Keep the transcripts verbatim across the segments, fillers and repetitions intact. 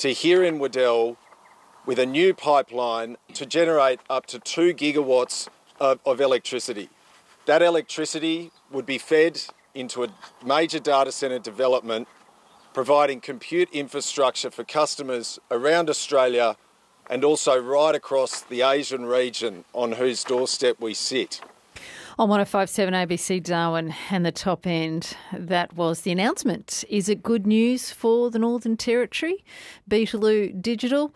to here in Waddell with a new pipeline to generate up to two gigawatts of, of electricity. That electricity would be fed into a major data centre development, providing compute infrastructure for customers around Australia and also right across the Asian region on whose doorstep we sit. On one oh five point seven A B C Darwin and the top end, that was the announcement. Is it good news for the Northern Territory? Beetaloo Digital.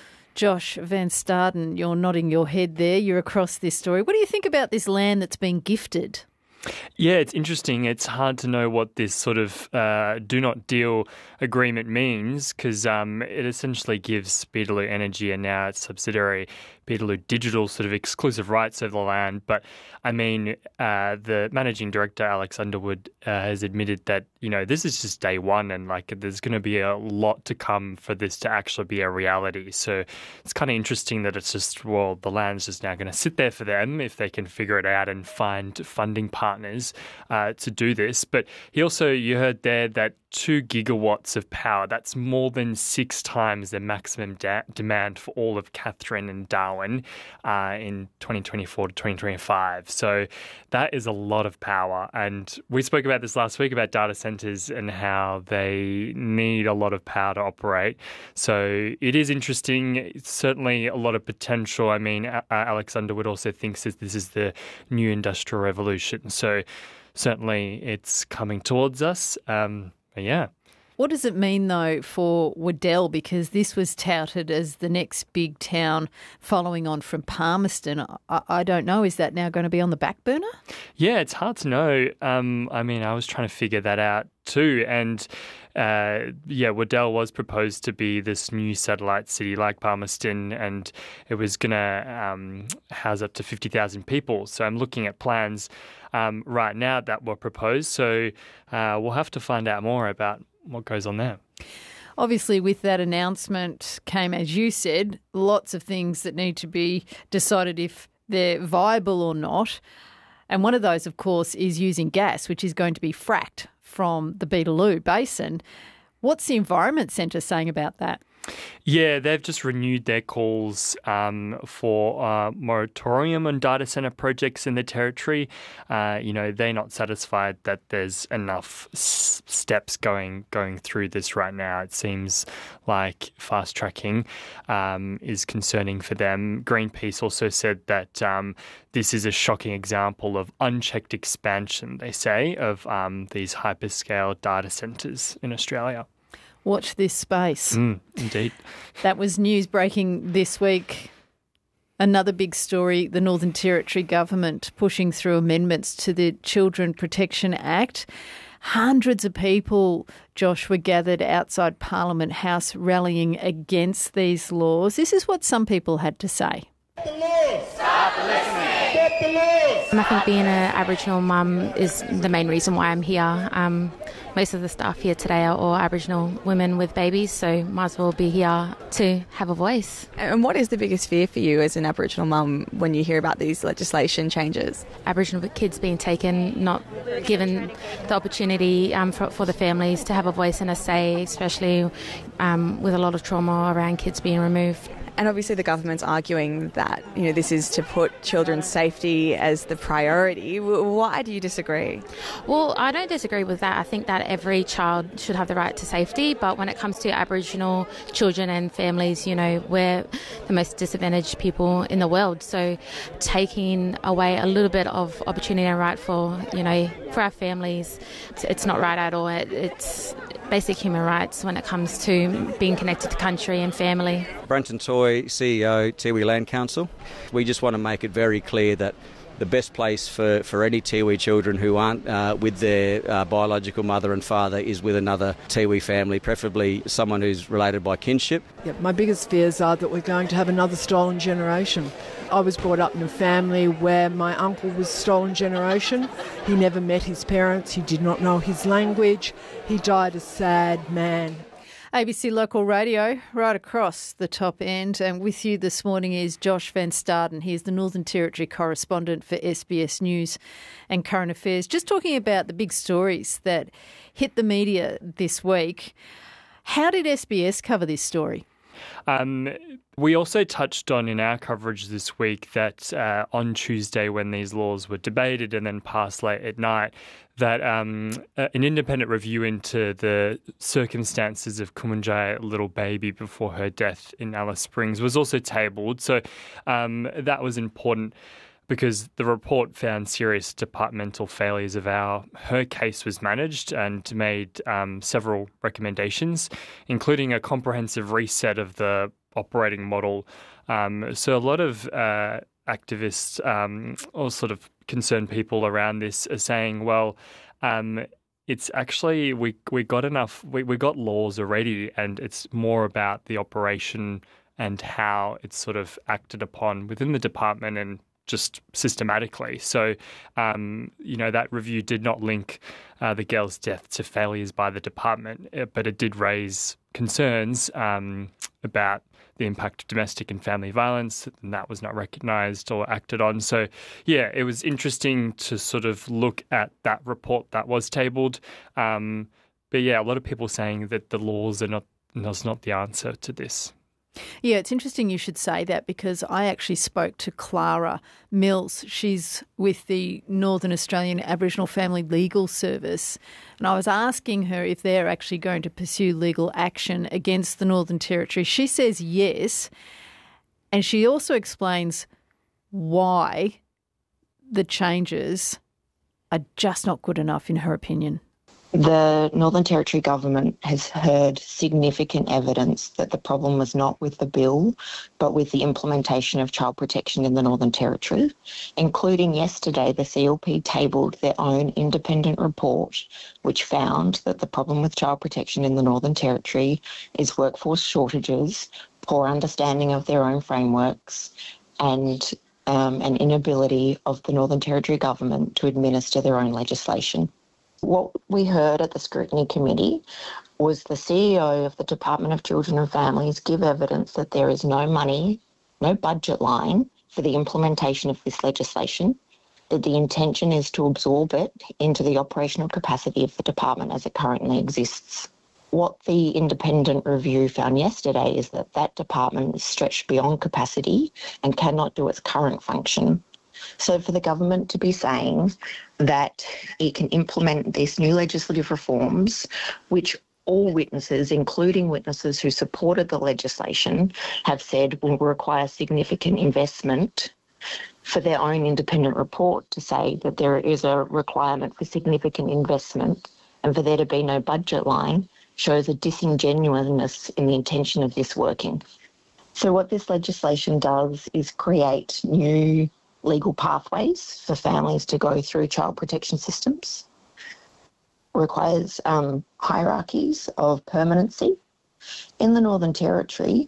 Josh Van Staden, you're nodding your head there. You're across this story. What do you think about this land that's been gifted? Yeah, it's interesting. It's hard to know what this sort of uh, do not deal agreement means because um, it essentially gives Beetaloo Energy and now its subsidiary Beetaloo Digital sort of exclusive rights over the land. But I mean, uh, the managing director, Alex Underwood, uh, has admitted that, you know, this is just day one and like there's going to be a lot to come for this to actually be a reality. So it's kind of interesting that it's just, well, the land's just now going to sit there for them if they can figure it out and find funding partners uh, to do this. But he also, you heard there that two gigawatts of power, that's more than six times the maximum da- demand for all of Katherine and Darwin uh, in twenty twenty-four to twenty twenty-five. So that is a lot of power. And we spoke about this last week about data centres and how they need a lot of power to operate. So it is interesting. It's certainly a lot of potential. I mean, uh, Alex Underwood also thinks that this is the new industrial revolution. So certainly it's coming towards us. Um, but yeah. What does it mean, though, for Waddell? Because this was touted as the next big town following on from Palmerston. I, I don't know. Is that now going to be on the back burner? Yeah, it's hard to know. Um, I mean, I was trying to figure that out too. And uh, yeah, Waddell was proposed to be this new satellite city like Palmerston, and it was going to um, house up to fifty thousand people. So I'm looking at plans um, right now that were proposed. So uh, we'll have to find out more about what goes on there. Obviously, with that announcement came, as you said, lots of things that need to be decided if they're viable or not. And one of those, of course, is using gas, which is going to be fracked from the Beetaloo Basin. What's the Environment Centre saying about that? Yeah, they've just renewed their calls um, for uh, moratorium on data centre projects in the territory. Uh, you know, they're not satisfied that there's enough s- steps going going through this right now. It seems like fast tracking um, is concerning for them. Greenpeace also said that um, this is a shocking example of unchecked expansion, they say, of um, these hyperscale data centres in Australia. Watch this space. Mm, indeed. That was news breaking this week. Another big story, the Northern Territory government pushing through amendments to the Children Protection Act. Hundreds of people, Josh, were gathered outside Parliament House rallying against these laws. This is what some people had to say. Stop the laws! Stop listening! Stop the laws! I think being an Aboriginal mum is the main reason why I'm here. Um, most of the staff here today are all Aboriginal women with babies, so might as well be here to have a voice. And what is the biggest fear for you as an Aboriginal mum when you hear about these legislation changes? Aboriginal kids being taken, not given the opportunity um, for, for the families to have a voice and a say, especially um, with a lot of trauma around kids being removed. And obviously the government's arguing that, you know, this is to put children's safety as the priority. Why do you disagree? Well, I don't disagree with that. I think that every child should have the right to safety. But when it comes to Aboriginal children and families, you know, we're the most disadvantaged people in the world. So taking away a little bit of opportunity and right for, you know, for our families, it's not right at all. It, it's basic human rights when it comes to being connected to country and family. Brenton Toy, C E O, Tiwi Land Council. We just want to make it very clear that the best place for, for any Tiwi children who aren't uh, with their uh, biological mother and father is with another Tiwi family, preferably someone who's related by kinship. Yeah, my biggest fears are that we're going to have another stolen generation. I was brought up in a family where my uncle was stolen generation. He never met his parents. He did not know his language. He died a sad man. A B C Local Radio, right across the top end. And with you this morning is Josh Van Staden. He is the Northern Territory correspondent for S B S News and Current Affairs. Just talking about the big stories that hit the media this week. How did S B S cover this story? Um, we also touched on in our coverage this week that uh, on Tuesday, when these laws were debated and then passed late at night, that um, an independent review into the circumstances of Kumanjaya, little baby, before her death in Alice Springs was also tabled. So um, that was important, because the report found serious departmental failures of how her case was managed and made um, several recommendations, including a comprehensive reset of the operating model. Um, so a lot of uh, activists um, or sort of concerned people around this are saying, well, um, it's actually, we we got enough, we, we got laws already, and it's more about the operation and how it's sort of acted upon within the department and just systematically. So, um, you know, that review did not link uh, the girl's death to failures by the department, but it did raise concerns um, about the impact of domestic and family violence, and that was not recognised or acted on. So, yeah, it was interesting to sort of look at that report that was tabled. Um, but, yeah, a lot of people saying that the laws are not, that's not the answer to this. Yeah, it's interesting you should say that, because I actually spoke to Clara Mills. She's with the Northern Australian Aboriginal Family Legal Service, and I was asking her if they're actually going to pursue legal action against the Northern Territory. She says yes, and she also explains why the changes are just not good enough in her opinion. The Northern Territory government has heard significant evidence that the problem was not with the bill, but with the implementation of child protection in the Northern Territory, including yesterday the C L P tabled their own independent report, which found that the problem with child protection in the Northern Territory is workforce shortages, poor understanding of their own frameworks, and um, an inability of the Northern Territory government to administer their own legislation. What we heard at the Scrutiny Committee was the C E O of the Department of Children and Families give evidence that there is no money, no budget line for the implementation of this legislation, that the intention is to absorb it into the operational capacity of the department as it currently exists. What the independent review found yesterday is that that department is stretched beyond capacity and cannot do its current function. So for the government to be saying that it can implement these new legislative reforms, which all witnesses, including witnesses who supported the legislation, have said will require significant investment, for their own independent report to say that there is a requirement for significant investment and for there to be no budget line, shows a disingenuousness in the intention of this working. So what this legislation does is create new legal pathways for families to go through child protection systems, requires um, hierarchies of permanency. In the Northern Territory,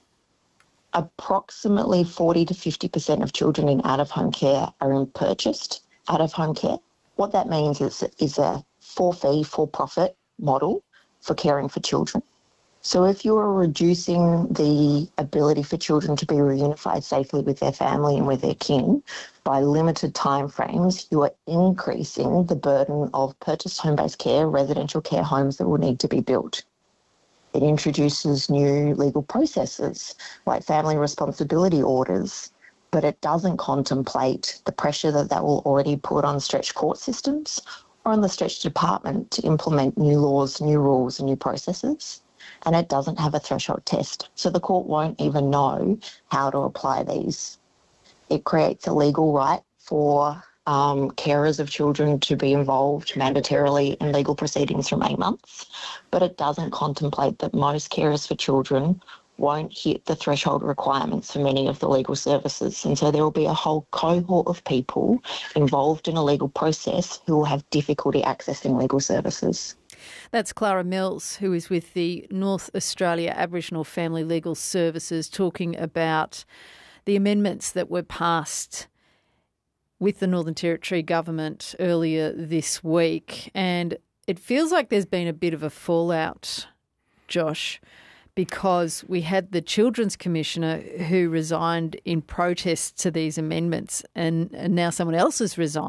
approximately forty to fifty percent of children in out-of-home care are in purchased out-of-home care. What that means is, is a for-fee, for-profit model for caring for children. So if you are reducing the ability for children to be reunified safely with their family and with their kin by limited timeframes, you are increasing the burden of purchased home-based care, residential care homes that will need to be built. It introduces new legal processes like family responsibility orders, but it doesn't contemplate the pressure that that will already put on stretched court systems or on the stretched department to implement new laws, new rules and new processes. And it doesn't have a threshold test. So the court won't even know how to apply these. It creates a legal right for um, carers of children to be involved mandatorily in legal proceedings from eight months, but it doesn't contemplate that most carers for children won't hit the threshold requirements for many of the legal services. And so there will be a whole cohort of people involved in a legal process who will have difficulty accessing legal services. That's Clara Mills, who is with the North Australia Aboriginal Family Legal Services, talking about the amendments that were passed with the Northern Territory government earlier this week. And it feels like there's been a bit of a fallout, Josh, because we had the Children's Commissioner who resigned in protest to these amendments, and, and now someone else has resigned.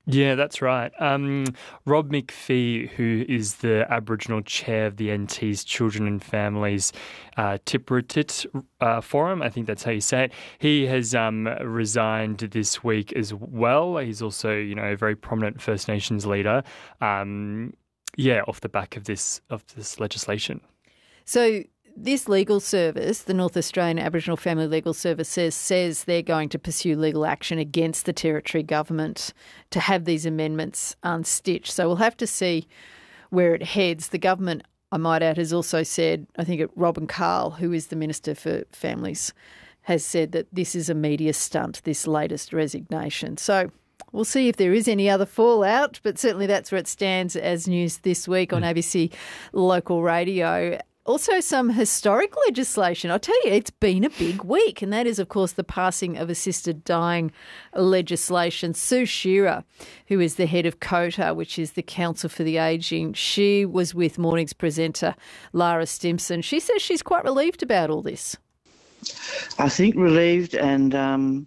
Yeah, that's right. Um, Rob McPhee, who is the Aboriginal chair of the N T's Children and Families uh, Tipuritit uh, Forum, I think that's how you say it, he has um, resigned this week as well. He's also, you know, a very prominent First Nations leader. Um, yeah, off the back of this of this legislation. So this legal service, the North Australian Aboriginal Family Legal Service, says, says they're going to pursue legal action against the Territory government to have these amendments unstitched. So we'll have to see where it heads. The government, I might add, has also said, I think Robin Carl, who is the Minister for Families, has said that this is a media stunt, this latest resignation. So we'll see if there is any other fallout, but certainly that's where it stands as news this week on A B C Local Radio. Also some historic legislation. I'll tell you, it's been a big week, and that is, of course, the passing of assisted dying legislation. Sue Shearer, who is the head of COTA, which is the Council for the Ageing, she was with Morning's presenter Lara Stimson. She says she's quite relieved about all this. I think relieved and um,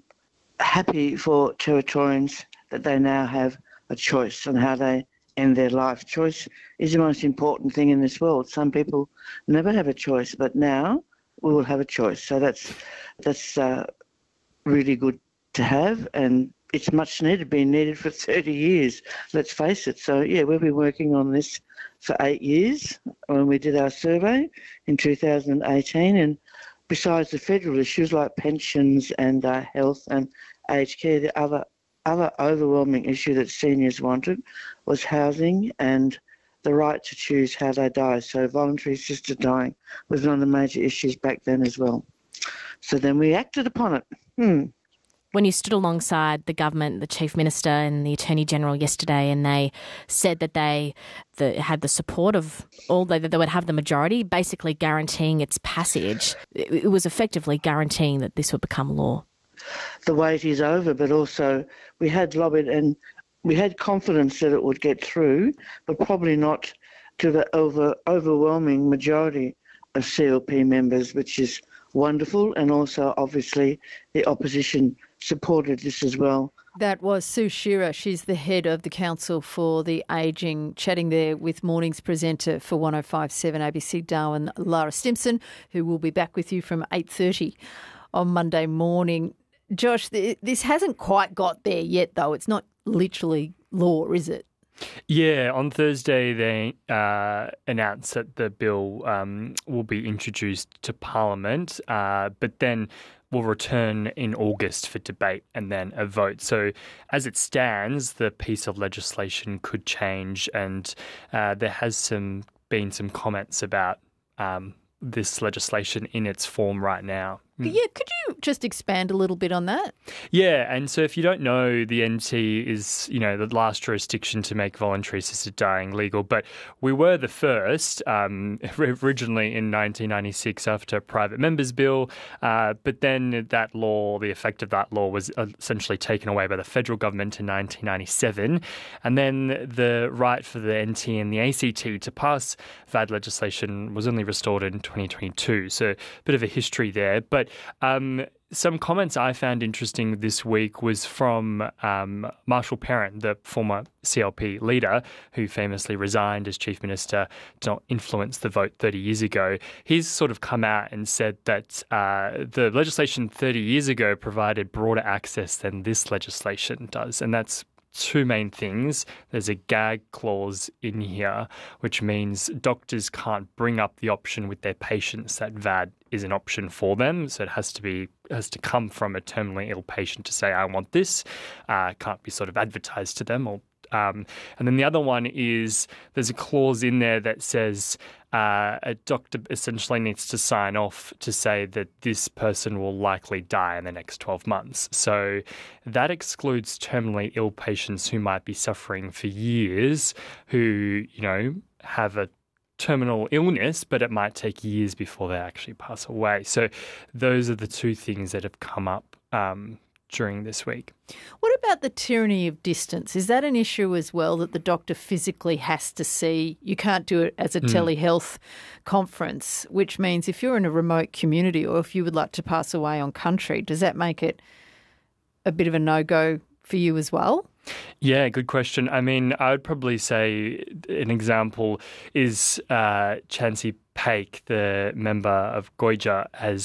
happy for Territorians that they now have a choice on how they end their life. Choice is the most important thing in this world. Some people never have a choice, but now we will have a choice. So that's that's uh, really good to have, and it's much needed, been needed for thirty years, let's face it. So, yeah, we've been working on this for eight years when we did our survey in two thousand eighteen, and besides the federal issues like pensions and uh, health and aged care, the other other overwhelming issue that seniors wanted was housing and the right to choose how they die. So voluntary assisted dying was one of the major issues back then as well. So then we acted upon it. Hmm. When you stood alongside the government, the Chief Minister and the Attorney General yesterday, and they said that they the, had the support of all, they, they would have the majority, basically guaranteeing its passage, it, it was effectively guaranteeing that this would become law. The wait is over, but also we had lobbied and we had confidence that it would get through, but probably not to the over, overwhelming majority of C L P members, which is wonderful. And also, obviously, the opposition supported this as well. That was Sue Shearer. She's the head of the Council for the Ageing, chatting there with Morning's presenter for one oh five point seven A B C Darwin, Lara Stimson, who will be back with you from eight thirty on Monday morning. Josh, this hasn't quite got there yet, though. It's not literally law, is it? Yeah, on Thursday they uh, announced that the bill um, will be introduced to Parliament, uh, but then will return in August for debate and then a vote. So as it stands, the piece of legislation could change, and uh, there has some been some comments about um, this legislation in its form right now. Yeah, could you just expand a little bit on that? Yeah, and so if you don't know, the N T is, you know, the last jurisdiction to make voluntary assisted dying legal, but we were the first, um, originally in nineteen ninety-six after a private members bill, uh, but then that law, the effect of that law was essentially taken away by the federal government in nineteen ninety-seven, and then the right for the N T and the A C T to pass V A D legislation was only restored in twenty twenty-two, so a bit of a history there, but Um, some comments I found interesting this week was from um, Marshall Perrin, the former C L P leader who famously resigned as Chief Minister to not influence the vote thirty years ago. He's sort of come out and said that uh, the legislation thirty years ago provided broader access than this legislation does, and that's two main things. There's a gag clause in here, which means doctors can't bring up the option with their patients that V A D is an option for them. So it has to be has to come from a terminally ill patient to say, I want this. Uh, can't be sort of advertised to them. Or um, and then the other one is there's a clause in there that says uh, a doctor essentially needs to sign off to say that this person will likely die in the next twelve months. So that excludes terminally ill patients who might be suffering for years, who, you know, have a terminal illness, but it might take years before they actually pass away. So those are the two things that have come up um, during this week. What about the tyranny of distance? Is that an issue as well, that the doctor physically has to see? You can't do it as a mm. telehealth conference, which means if you're in a remote community or if you would like to pass away on country, does that make it a bit of a no-go for you as well? Yeah, good question. I mean, I would probably say an example is uh, Chansey Paik, the member of Goyja, has